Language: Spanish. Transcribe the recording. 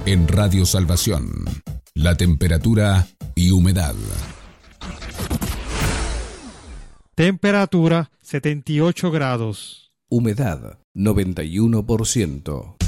En Radio Salvación, la temperatura y humedad. Temperatura 78 grados. Humedad 91%.